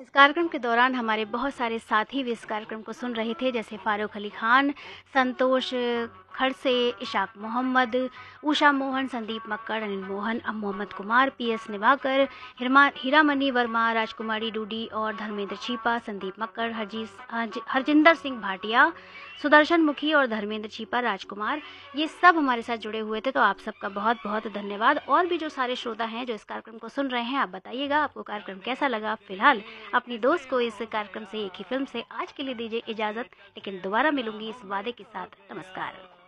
इस कार्यक्रम के दौरान हमारे बहुत सारे साथी भी इस कार्यक्रम को सुन रहे थे, जैसे फ़ारूक अली खान, संतोष खड़से, इशाक मोहम्मद, उषा मोहन, संदीप मक्कड़, अनिल मोहन, मोहम्मद कुमार, पीएस निभाकर, हीरामणि वर्मा, राजकुमारी डूडी और धर्मेंद्र छीपा, संदीप मक्कड़, हरजिंदर सिंह भाटिया, सुदर्शन मुखी और धर्मेंद्र छीपा, राजकुमार, ये सब हमारे साथ जुड़े हुए थे। तो आप सबका बहुत बहुत धन्यवाद। और भी जो सारे श्रोता हैं जो इस कार्यक्रम को सुन रहे हैं, आप बताइएगा आपको कार्यक्रम कैसा लगा। फिलहाल अपनी दोस्त को इस कार्यक्रम से, एक ही फिल्म से आज के लिए दीजिए इजाज़त, लेकिन दोबारा मिलूंगी इस वादे के साथ। नमस्कार।